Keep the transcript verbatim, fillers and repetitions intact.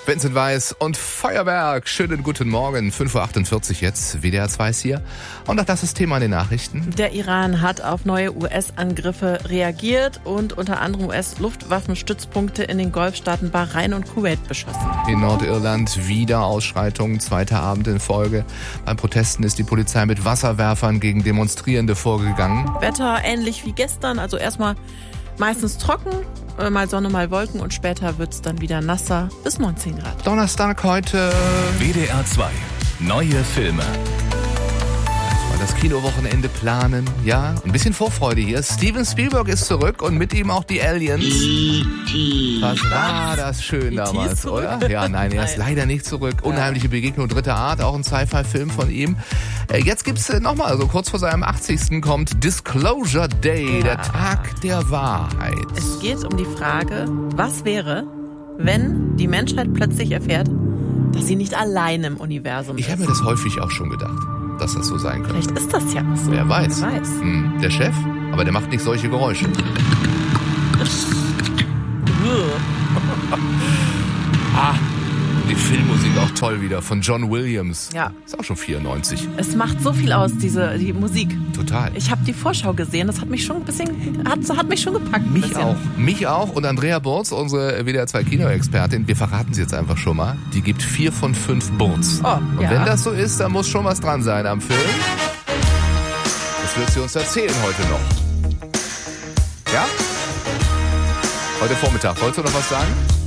Vincent Weiss und Feuerwerk. Schönen guten Morgen. fünf Uhr achtundvierzig jetzt. W D R zwei ist hier. Und auch das ist Thema in den Nachrichten. Der Iran hat auf neue U S-Angriffe reagiert und unter anderem U S-Luftwaffenstützpunkte in den Golfstaaten Bahrain und Kuwait beschossen. In Nordirland wieder Ausschreitungen, zweiter Abend in Folge. Beim Protesten ist die Polizei mit Wasserwerfern gegen Demonstrierende vorgegangen. Wetter ähnlich wie gestern, also erstmal meistens trocken, mal Sonne, mal Wolken und später wird es dann wieder nasser bis neunzehn Grad. Donnerstag heute. W D R zwei. Neue Filme. Das Kinowochenende planen, ja, ein bisschen Vorfreude hier. Steven Spielberg ist zurück und mit ihm auch die Aliens. Was war das schön damals, oder? Ja, nein, er ist leider nicht zurück. Unheimliche Begegnung dritter Art, auch ein Sci-Fi-Film von ihm. Jetzt gibt's nochmal, also kurz vor seinem achtzigsten kommt Disclosure Day, der Tag der Wahrheit. Es geht um die Frage, was wäre, wenn die Menschheit plötzlich erfährt, dass sie nicht allein im Universum ist. Ich habe mir das häufig auch schon gedacht, dass das so sein könnte. Vielleicht ist das ja auch so. Wer weiß. Wer weiß. Hm, der Chef, aber der macht nicht solche Geräusche. ah, die Filmmusik auch toll wieder von John Williams. Ja. Ist auch schon vierundneunzig. Es macht so viel aus, diese die Musik. Total. Ich habe die Vorschau gesehen, das hat mich schon ein bisschen, hat, hat mich schon gepackt. Mich bisschen. auch. Mich auch. Und Andrea Burz, unsere W D R zwei Kino-Expertin, wir verraten sie jetzt einfach schon mal, die gibt vier von fünf Burz. Oh, Und ja. wenn das so ist, dann muss schon was dran sein am Film. Das wird sie uns erzählen heute noch. Ja? Heute Vormittag. Wolltest du noch was sagen?